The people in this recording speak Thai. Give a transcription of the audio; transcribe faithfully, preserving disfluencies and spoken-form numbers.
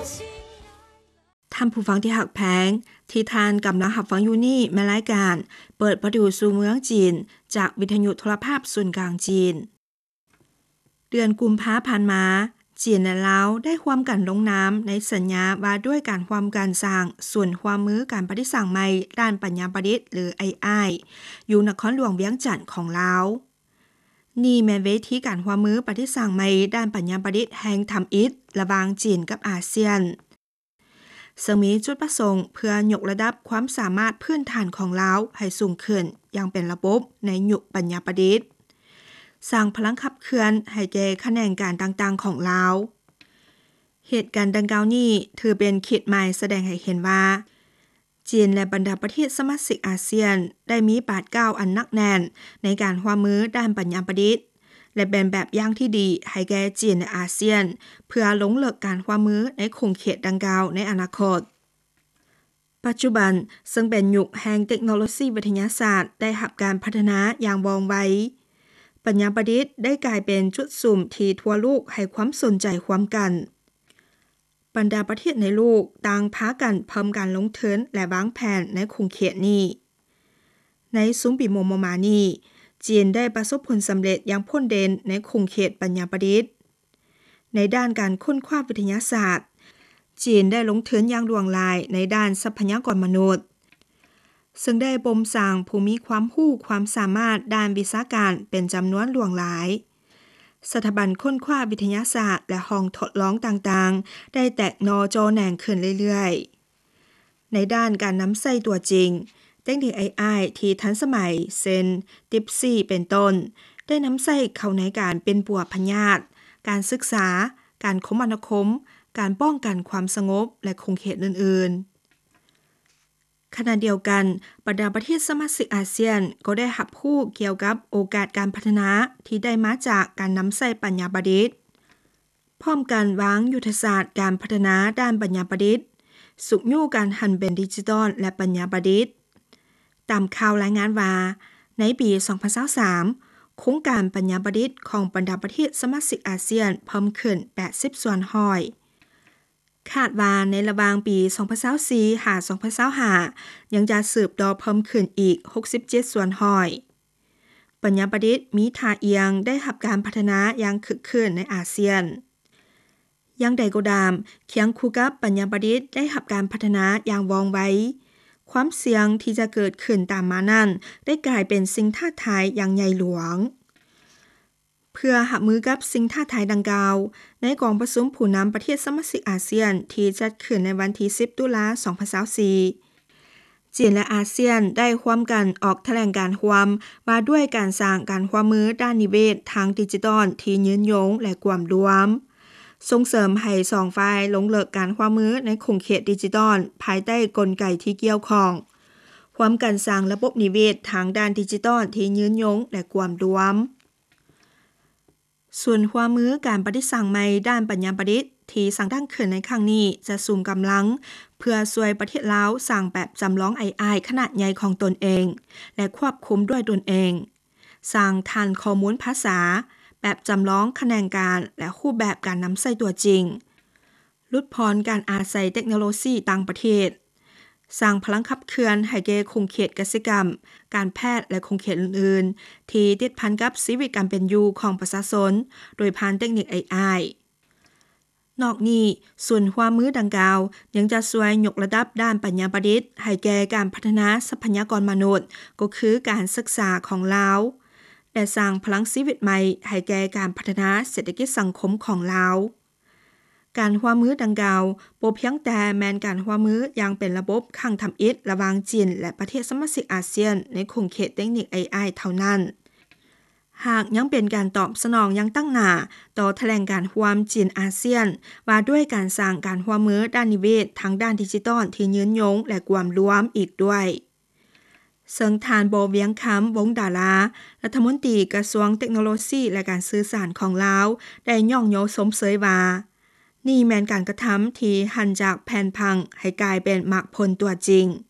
ท่านผู้ฟังที่หักแพงที่ทานกำลังหับฟังอยู่นี่แม่รายการเปิดประตูสู่เมืองจีนจากวิทยุโทรภาพศูนย์กลางจีนเดือนกุมภาพันธ์มาจีนและลาวได้ร่วมกันลงนามในสัญญาว่าด้วยการร่วมกันสร้างส่วนความมือการปฏิสังใหม่ด้านปัญญาประดิษฐ์หรือ เอ ไอ อยู่นครหลวงเวียงจันทน์ของลาวนี่แม่นเวทีการร่วมมือปฏิสังใหม่ด้านปัญญาประดิษฐ์แห่งทำอิฐระหว่างจีนกับอาเซียนซึ่งมีจุดประสงค์เพื่อยกระดับความสามารถพื้นฐานของลาวให้สูงขึ้นอย่างเป็นระบบในยุคปัญญาประดิษฐ์สร้างพลังขับเคลื่อนให้แก่แขนงการต่างๆของลาวเหตุการณ์ดังกล่าวนี้ถือเป็นขีดหมายแสดงให้เห็นว่าจีนและบรรดาประเทศสมาชิกอาเซียนได้มีบาทก้าวอันหนักแน่นในการร่วมมือด้านปัญญาประดิษฐ์และเป็นแบบอย่างที่ดีให้แก่จีนและอาเซียนเพื่อล้มเลิกการร่วมมือในขอบเขตดังกล่าวในอนาคตปัจจุบันซึ่งเป็นยุคแห่งเทคโนโลยีวิทยาศาสตร์ได้รับการพัฒนาอย่างว่องไวปัญญาประดิษฐ์ได้กลายเป็นจุดสุ่มที่ทั่วโลกให้ความสนใจความกันบรรดาประเทศในโลกต่างพากันเพิ่มการลงทุนและวางแผนในขอบเขตนี้ในซุมปีโมโมมานี้จีนได้ประสบผลสำเร็จอย่างพ้นเด่นในขอบเขตปัญญาประดิษฐ์ในด้านการค้นคว้าวิทยาศาสตร์จีนได้ลงทุนอย่างหลวงหลายในด้านทรัพยากรมนุษย์ซึ่งได้บ่มสร้างผู้มีความรู้ความสามารถด้านวิชาการเป็นจำนวนหลวงหลายสถาบันค้นคว้าวิทยาศาสตร์และห้องทดลองต่างๆได้แตกหน่อจอแหน่งขึ้นเรื่อยๆในด้านการนำใช้ตัวจริงเทคนิค เอ ไอ ที่ทันสมัยเช่น DeepSeek เป็นต้นได้นำใช้เข้าในการเป็นปัวพยาธิการศึกษาการคมนาคมการป้องกันความสงบและคงเขตอื่นๆขณะเดียวกันบรรดาประเทศสมาชิกอาเซียนก็ได้รับรู้เกี่ยวกับโอกาสการพัฒนาที่ได้มาจากการนำใช้ปัญญาประดิษฐ์พร้อมกันวางยุทธศาสตร์การพัฒนาด้านปัญญาประดิษฐ์สุขยู่การหันเป็นดิจิทัลและปัญญาประดิษฐ์ตามข่าวรายงานว่าในปี สองพันยี่สิบสาม โครงการปัญญาประดิษฐ์ของบรรดาประเทศสมาชิกอาเซียนเพิ่มขึ้น แปดสิบ ส่วนร้อยคาดว่าในระหว่างปี สองพันยี่สิบสี่ หา สองพันยี่สิบห้า ยังจะสืบต่อเพิ่มขึ้นอีก หกสิบเจ็ด ส่วนร้อยปัญญาประดิษฐ์มีท่าเอียงได้รับการพัฒนาอย่างคึกคืนในอาเซียนอย่างใดก็ตามเคียงคู่กับปัญญาประดิษฐ์ได้รับการพัฒนาอย่างว่องไวความเสี่ยงที่จะเกิดขึ้นตามมานั้นได้กลายเป็นสิ่งท้าทายอย่างใหญ่หลวงเพื่อรับมือกับสิ่งท้าทายดังกล่าวในกองประชุมผู้นำประเทศสมาชิกอาเซียนที่จัดขึ้นในวันที่สิบตุลาคม สองพันยี่สิบสี่จีนและอาเซียนได้ร่วมกันออกแถลงการณ์ความว่าด้วยการสร้างการร่วมมือด้านนิเวศทางดิจิทัลที่ยืนยงและกว้างรวมส่งเสริมให้สองฝ่ายลงเลิกการร่วมมือในขอบเขตดิจิทัลภายใต้กลไกที่เกี่ยวข้องร่วมกันสร้างระบบนิเวศทางด้านดิจิทัลที่ยืนยงและกว้างรวมส่วนร่วมมือการปฏิสังใหม่ด้านปัญญาประดิษฐ์ที่สร้างตั้งขึ้นในครั้งนี้จะสุ่มกำลังเพื่อช่วยประเทศลาวสร้างแบบจำลอง เอ ไอ ขนาดใหญ่ของตนเองและควบคุมด้วยตนเองสร้างฐานข้อมูลภาษาแบบจำลองแขนงการและรูปแบบการนำใช้ตัวจริงลดพรการอาศัยเทคโนโลยีต่างประเทศสร้างพลังขับเคลื่อนให้แก่คงเขตเกษตรกรรมการแพทย์และคงเขตอื่นๆที่ติดพันกับชีวิตการเป็นอยู่ของประชาชนโดยผ่านเทคนิค เอ ไอ นอกนี้ส่วนความมือดังกล่าวยังจะช่วยยกระดับด้านปัญญาประดิษฐ์ให้แก่การพัฒนาทรัพยากรมนุษย์ก็คือการศึกษาของลาวและสร้างพลังชีวิตใหม่ให้แก่การพัฒนาเศรษฐกิจสังคมของลาวการร่วมมือดังกล่าวบ่เพียงแต่แม้นการร่วมมืออย่างเป็นระบบข้างทำอิฐระหว่างจีนและประเทศสมาชิกอาเซียนในขอบเขตเทคนิค เอ ไอ เท่านั้นหากยังเป็นการตอบสนองอย่างตั้งหน้าต่อแถลงการร่วมจีนอาเซียนว่าด้วยการสร้างการร่วมมือด้านนิเวศทางด้านดิจิทัลที่ยืนยงและกว้างรวมอีกด้วยซึ่งทานโบเวียงคำวงดารารัฐมนตรีกระทรวงเทคโนโลยีและการสื่อสารของลาวได้ย่องโยสมเสยว่านี่แม่นการกระทำที่หันจากแผ่นพังให้กลายเป็นมรรคผลตัวจริง